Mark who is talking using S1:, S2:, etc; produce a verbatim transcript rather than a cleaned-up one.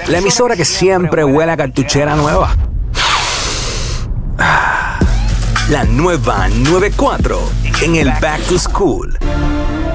S1: La emisora que siempre huele a cartuchera nueva. La nueva noventa y cuatro en el Back to School.